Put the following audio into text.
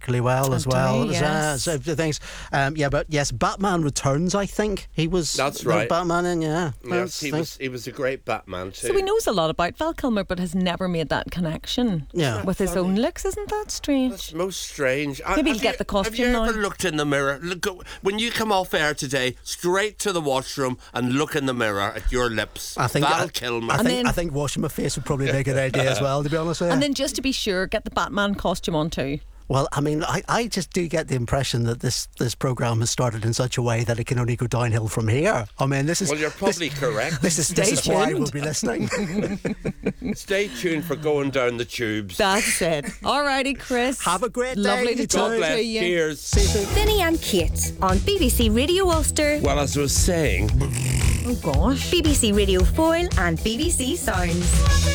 particularly well as well. It was, so the things, but yes, Batman Returns. I think he was. That's right. Batman, and yes, he was a great Batman too. So he knows a lot about Val Kilmer, but has never made that connection. With his own looks. Isn't that strange? That's most strange. Maybe he'll get the costume. Have you now. ever looked in the mirror? Look, when you come off air today, straight to the washroom and look in the mirror at your lips. Val Kilmer. I think washing my face would probably be a good idea as well, to be honest with you. And then just to be sure, get the Batman costume on too. Well, I mean, I just do get the impression that this programme has started in such a way that it can only go downhill from here. I mean, this is... Well, you're probably correct. This is why we'll be listening. Stay tuned for Going Down the Tubes. That's it. Alrighty, Chris. Have a great day. Lovely to talk to you. Cheers. See you soon. Vinny and Kate on BBC Radio Ulster. Well, as I was saying... Oh, gosh. BBC Radio Foyle and BBC Sounds.